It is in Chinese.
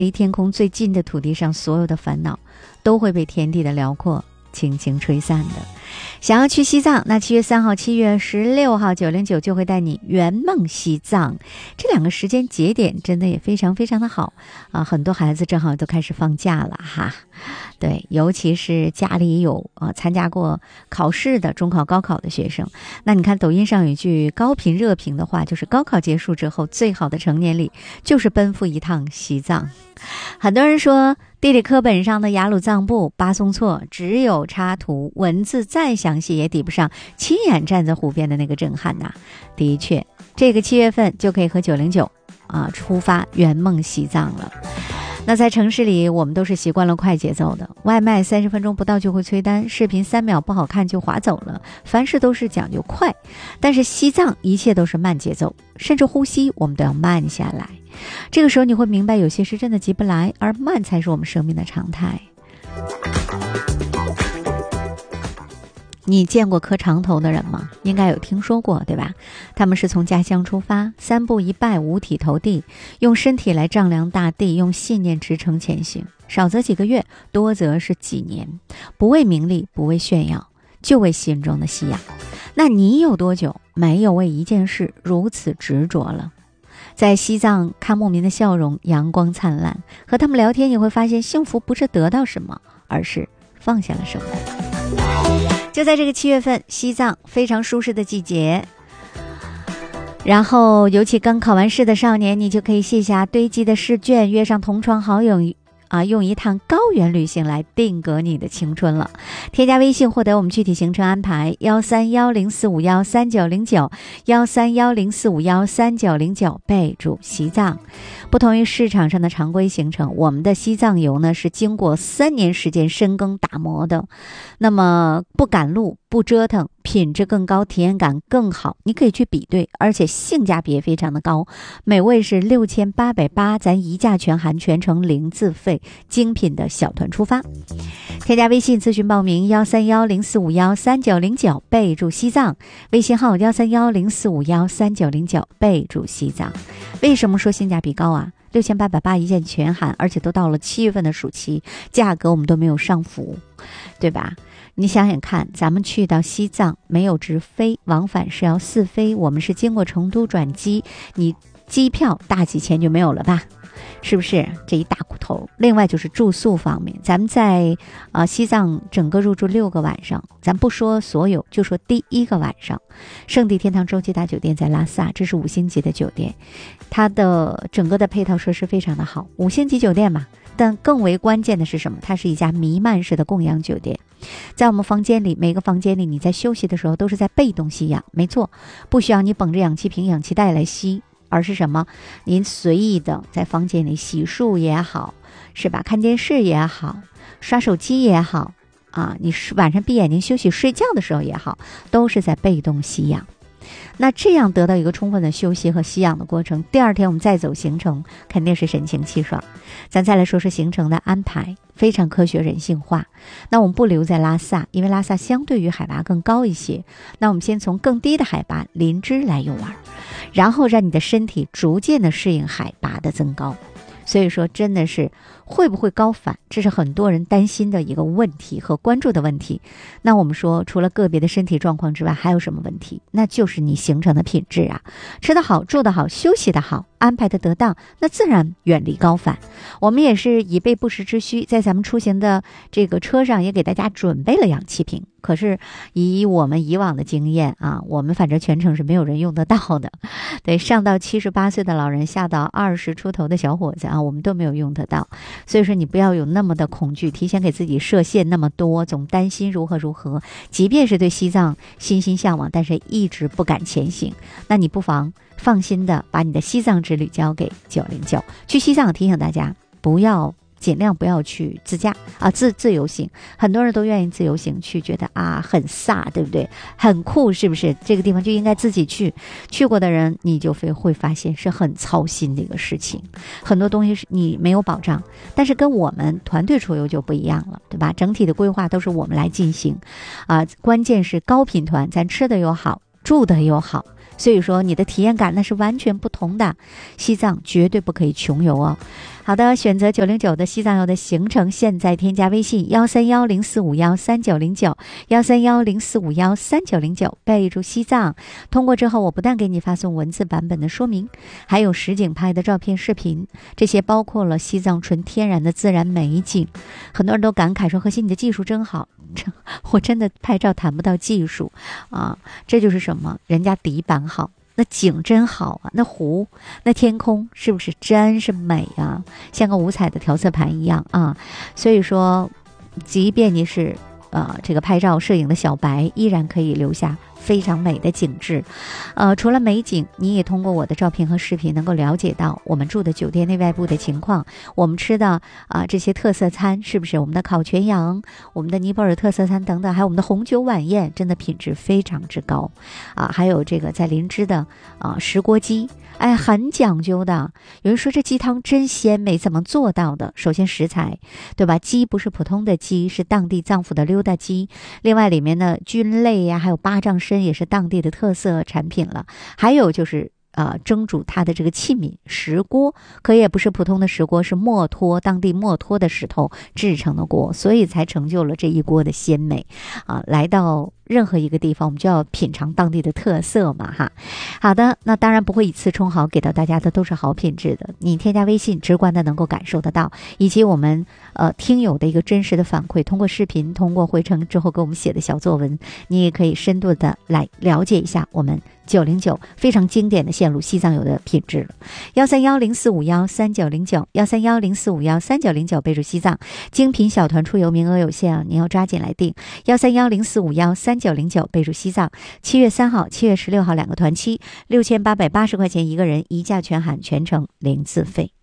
离天空最近的土地上，所有的烦恼都会被天地的辽阔轻轻吹散的。想要去西藏，那7月3号、7月16号909就会带你圆梦西藏。这2个时间节点真的也非常非常的好啊！很多孩子正好都开始放假了哈。对，尤其是家里有参加过考试的中考、高考的学生，那你看抖音上有一句高频热评的话，就是高考结束之后最好的成年礼就是奔赴一趟西藏。很多人说地理课本上的雅鲁藏布、巴松措只有插图，文字再详细也抵不上亲眼站在湖边的那个震撼呐。的确，这个7月份就可以和909出发圆梦西藏了。那在城市里，我们都是习惯了快节奏的，外卖30分钟不到就会催单，视频3秒不好看就划走了，凡事都是讲究快。但是西藏一切都是慢节奏，甚至呼吸我们都要慢下来。这个时候你会明白，有些事真的急不来，而慢才是我们生命的常态。你见过磕长头的人吗？应该有听说过，对吧？他们是从家乡出发，3步一拜，五体投地，用身体来丈量大地，用信念支撑前行，少则几个月，多则是几年，不为名利，不为炫耀，就为心中的信仰。那你有多久没有为一件事如此执着了？在西藏看牧民的笑容，阳光灿烂，和他们聊天，你会发现幸福不是得到什么，而是放下了什么。就在这个7月份，西藏非常舒适的季节，然后尤其刚考完试的少年，你就可以卸下堆积的试卷，约上同窗好友用一趟高原旅行来定格你的青春了。添加微信获得我们具体行程安排，13104513909，13104513909，备注西藏。不同于市场上的常规行程，我们的西藏游呢是经过3年时间深耕打磨的，那么不赶路不折腾，品质更高，体验感更好，你可以去比对，而且性价比也非常的高，每位是6880，咱一价全含，全程零自费，精品的小团出发。添加微信咨询报名13104513909，备注西藏，微信号13104513909，备注西藏。为什么说性价比高啊？6880一件全含，而且都到了7月份的暑期，价格我们都没有上浮，对吧？你想想看，咱们去到西藏没有直飞，往返是要4飞，我们是经过成都转机，你机票大几千就没有了吧？是不是这一大骨头？另外就是住宿方面，咱们在西藏整个入住6个晚上，咱不说所有，就说第1个晚上，圣地天堂洲际大酒店在拉萨，这是5星级的酒店，它的整个的配套设施非常的好，5星级酒店嘛。但更为关键的是什么？它是一家弥漫式的供氧酒店，在我们房间里，每个房间里你在休息的时候都是在被动吸氧，没错，不需要你绷着氧气瓶、氧气袋来吸，而是什么？您随意的在房间里洗漱也好，是吧？看电视也好，刷手机也好你晚上闭眼睛休息睡觉的时候也好，都是在被动吸氧。那这样得到一个充分的休息和吸氧的过程，第2天我们再走行程肯定是神清气爽。咱再来说说行程的安排，非常科学人性化。那我们不留在拉萨，因为拉萨相对于海拔更高一些，那我们先从更低的海拔林芝来游玩，然后让你的身体逐渐的适应海拔的增高。所以说真的是会不会高反，这是很多人担心的一个问题和关注的问题。那我们说除了个别的身体状况之外，还有什么问题？那就是你行程的品质啊，吃得好，住得好，休息得好，安排的得当，那自然远离高反。我们也是以备不时之需，在咱们出行的这个车上也给大家准备了氧气瓶，可是以我们以往的经验我们反正全程是没有人用得到的。对，上到78岁的老人，下到20出头的小伙子我们都没有用得到。所以说你不要有那么的恐惧，提前给自己设限那么多，总担心如何如何，即便是对西藏心心向往，但是一直不敢前行，那你不妨放心的把你的西藏之旅交给909。去西藏提醒大家尽量不要去自驾自由行，很多人都愿意自由行去，觉得很飒，对不对？很酷，是不是？这个地方就应该自己去过的人，你就会发现是很操心的一个事情，很多东西是你没有保障。但是跟我们团队出游就不一样了，对吧？整体的规划都是我们来进行关键是高频团，咱吃的又好，住的又好， 所以说你的体验感那是完全不同的。西藏绝对不可以穷游哦。好的，选择909的西藏游的行程，现在添加微信13104513909，13104513909，备注西藏。通过之后，我不但给你发送文字版本的说明，还有实景拍的照片、视频，这些包括了西藏纯天然的自然美景。很多人都感慨说：“何西，你的技术真好。”我真的拍照谈不到技术啊，这就是什么？人家底板好。那景真好啊，那湖那天空是不是真是美啊，像个五彩的调色盘一样啊。所以说即便你是这个拍照摄影的小白，依然可以留下非常美的景致。除了美景，你也通过我的照片和视频能够了解到我们住的酒店内外部的情况，我们吃的这些特色餐是不是我们的烤全羊，我们的尼泊尔特色餐等等，还有我们的红酒晚宴，真的品质非常之高还有这个在林芝的石锅鸡，很讲究的。有人说这鸡汤真鲜美，怎么做到的？首先食材，对吧？鸡不是普通的鸡，是当地藏府的溜达鸡。另外里面的菌类呀，还有巴掌参也是当地的特色产品了。还有就是蒸煮它的这个器皿石锅，可也不是普通的石锅，是墨脱当地墨脱的石头制成的锅，所以才成就了这一锅的鲜美来到任何一个地方，我们就要品尝当地的特色嘛哈。好的，那当然不会以次充好，给到大家的都是好品质的。你添加微信，直观的能够感受得到，以及我们听友的一个真实的反馈，通过视频，通过回程之后给我们写的小作文，你也可以深度的来了解一下我们909非常经典的线路西藏游的品质了。13104513909，13104513909，备注西藏。精品小团出游名额有限啊，你要抓紧来订。13104513909，备注西藏。7月3号、7月16号2个团期，6880块钱一个人，一价全含，全程零自费。